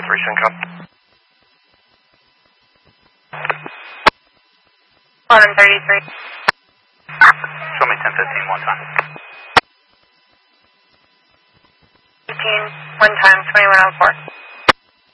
3 Syncom. 133. Show me 1015 one time. 18, one time, 2104.